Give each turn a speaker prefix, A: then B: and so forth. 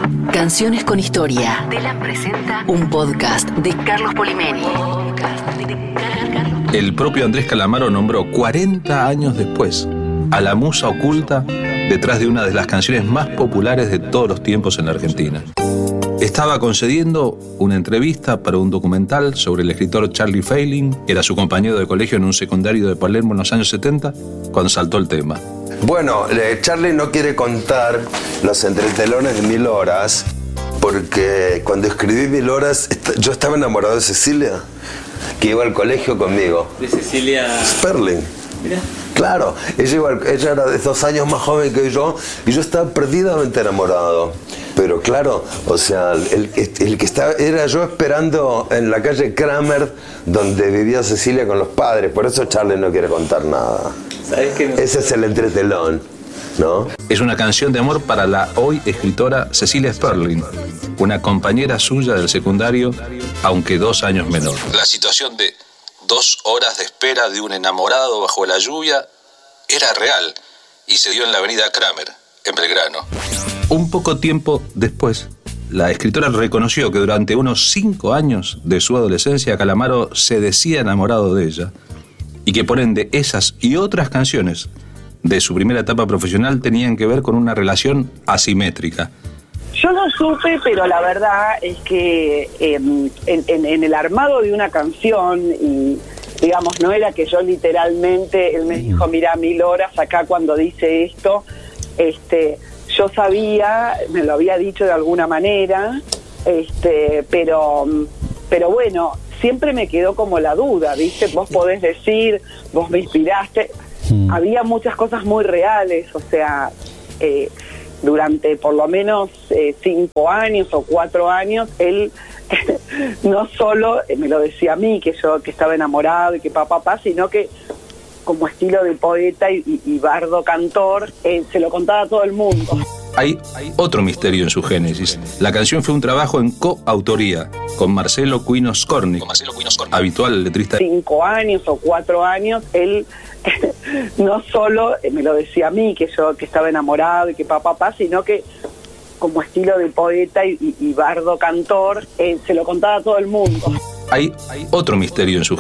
A: Canciones con Historia. Telam presenta un podcast de Carlos Polimeni.
B: El propio Andrés Calamaro nombró 40 años después a la musa oculta detrás de una de las canciones más populares de todos los tiempos en la Argentina. Estaba concediendo una entrevista para un documental sobre el escritor Charlie Feiling, que era su compañero de colegio en un secundario de Palermo en los años 70, cuando saltó el tema.
C: Bueno, Charlie no quiere contar los entretelones de 1000 horas, porque cuando escribí 1000 horas, yo estaba enamorado de Cecilia, que iba al colegio conmigo.
D: ¿De Cecilia
C: Sperling?
D: Mira.
C: Claro, ella era de 2 años más joven que yo, y yo estaba perdidamente enamorado. Pero claro, o sea, el que estaba era yo esperando en la calle Kramer, donde vivía Cecilia con los padres. Por eso Charlie no quiere contar nada.
D: ¿Sabes qué?
C: Ese es el entretelón, ¿no?
B: Es una canción de amor para la hoy escritora Cecilia Sperling, una compañera suya del secundario, aunque 2 años menor. La situación de 2 horas de espera de un enamorado bajo la lluvia era real y se dio en la avenida Kramer, en Belgrano. Un poco tiempo después, la escritora reconoció que durante unos 5 años de su adolescencia Calamaro se decía enamorado de ella y que por ende esas y otras canciones de su primera etapa profesional tenían que ver con una relación asimétrica.
E: Yo no supe, pero la verdad es que en el armado de una canción, y digamos, no era que yo literalmente, él me dijo, mira, 1000 horas acá cuando dice esto, yo sabía, me lo había dicho de alguna manera, pero bueno, siempre me quedó como la duda, ¿viste? Vos podés decir, vos me inspiraste, había muchas cosas muy reales, o sea, durante por lo menos 5 años o 4 años, él no solo me lo decía a mí, que yo que estaba enamorado y que papá, sino que como estilo de poeta y bardo cantor, se lo contaba a todo el mundo.
B: Hay otro misterio en su génesis. La canción fue un trabajo en coautoría con Marcelo Cuino Skornik, habitual letrista.
E: 5 años o 4 años, él no solo me lo decía a mí, que yo que estaba enamorado y que papá, sino que como estilo de poeta y bardo cantor, se lo contaba a todo el mundo.
B: Hay otro misterio en su